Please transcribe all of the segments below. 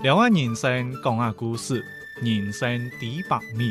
聊下人生，讲下故事，人生第100米。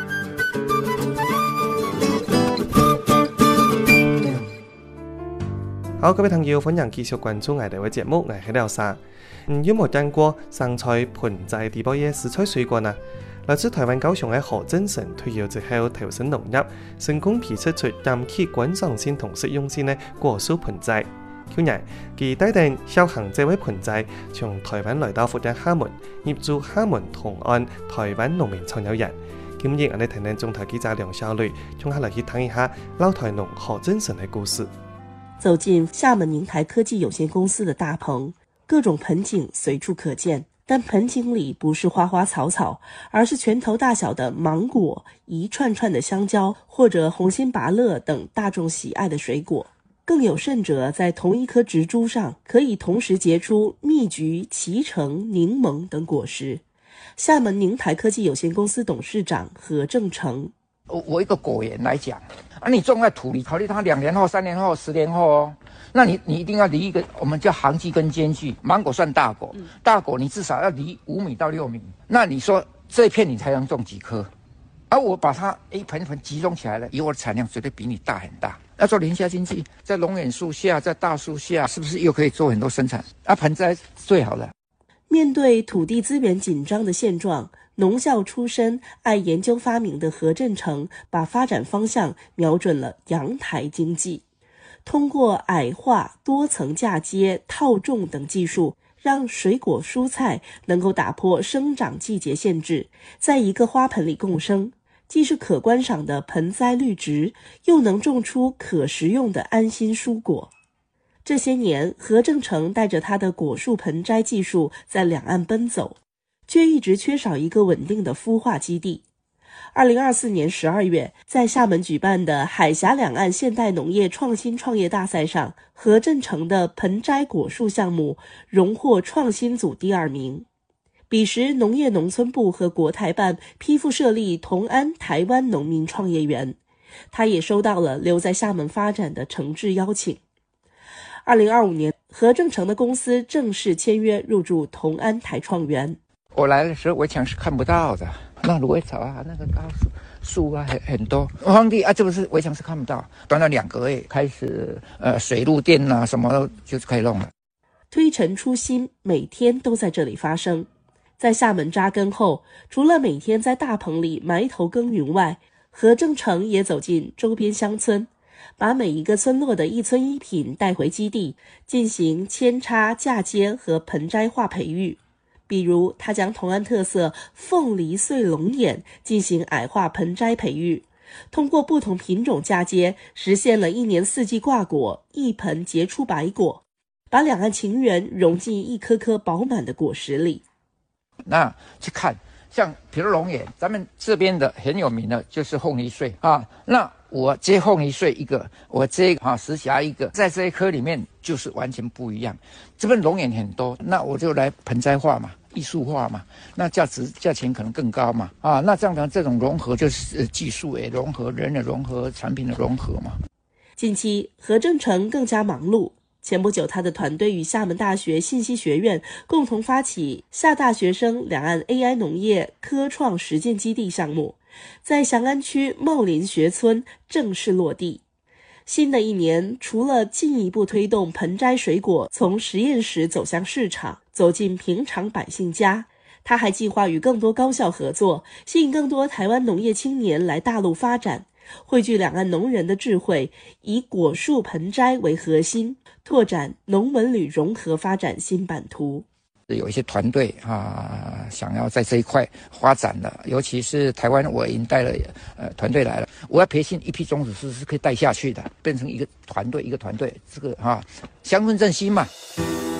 好，各位朋友，歡迎繼續關注我哋嘅節目，我係廖沙。有冇見過生菜、盆栽地包嘅蔬菜水果呢？來自台灣高雄嘅何振成退休之後投身農業，成功批出減氣觀賞性同實用性嘅果樹盆栽。去年，佢帶領小行這位盆栽從台灣來到福建廈門，入駐廈門同安台灣農民創業人。今日我哋聽聽中台記者梁小雷，從下來去聽一下老台農何振成嘅故事。 走进廈門寧台科技有限公司的大棚，各種盆景隨處可見，但盆景裡不是花花草草，而是拳頭大小的芒果、一串串的香蕉或者紅心芭樂等大眾喜愛的水果。更有甚者，在同一顆植株上可以同時結出蜜橘、脐橙、檸檬等果實。廈門寧台科技有限公司董事長何正成， 我一個果園來講，你種在土裡，考慮它2年後、3年後、10年後哦，那你一定要離一個我們叫行距跟間距。芒果算大果，大果你至少要離5米到6米。那你說這一片你才能種幾顆？而我把它一盆一盆集中起來了，以我的產量絕對比你大很大。要做林下經濟，在龍眼樹下，在大樹下，是不是又可以做很多生產？盆栽最好了。 面對土地資源緊張的現狀，農校出身、愛研究發明的何振成，把發展方向瞄準了陽台經濟。通過矮化、多層嫁接、套種等技術，讓水果蔬菜能夠打破生長季節限制，在一個花盆裡共生，既是可觀賞的盆栽綠植，又能種出可食用的安心蔬果。這些年，何正成帶着他的果樹盆栽技術在兩岸奔走，卻一直缺少一個穩定的孵化基地。2024年12月，在廈門舉辦的海峽兩岸現代農業創新創業大賽上，何振成的盆栽果樹項目榮獲創新組第2名。彼時，農業農村部和國台辦批復設立同安台灣農民創業園，他也收到了留在廈門發展的誠摯邀請。2025年，何正成的公司正式簽約入駐同安台創園。 我來的時候圍牆是看不到的，那蘆葦草啊，那個大樹啊很多。荒地啊，這不是圍牆是看不到。短短2個月開始，水路電啊什麼就是可以弄了。 推陳出新，每天都在這裡發生。在廈門扎根後，除了每天在大棚裡埋頭耕耘外，何正成也走進周邊鄉村，把每一個村落的一村一品帶回基地，進行扦插、嫁接和盆栽化培育。比如，他將同安特色鳳梨穗龍眼進行矮化盆栽培育，通過不同品種嫁接，實現了1年4季掛果，一盆結出白果，把兩岸情緣融進一顆顆飽滿的果實裡。 那去看，像比如龍眼，咱們這邊的很有名的就是鳳梨穗啊。那我接鳳梨穗一個，我接石霞一個，在這一顆裡面就是完全不一樣。這邊龍眼很多，那我就來盆栽化嘛，藝術化嘛，那價錢可能更高嘛。啊，那這樣的這種融合就是技術也融合，人的融合，產品的融合嘛。 近期何正成更加忙碌。前不久，他的團隊與廈門大學信息學院共同發起廈大學生兩岸 AI 農業科創實踐基地項目，在翔安區茂林學村正式落地。新的一年，除了進一步推動盆栽水果從實驗室走向市場，走進平常百姓家，他還計劃與更多高校合作，吸引更多台灣農業青年來大陸發展，匯聚兩岸農人的智慧，以果樹盆栽為核心，拓展農文旅融合發展新版圖。 有一些團隊想要在這一塊發展的，尤其是台灣，我已經帶了團隊來了，我要培訓一批種子師是可以帶下去的，變成一個團隊，這個鄉村振興嘛。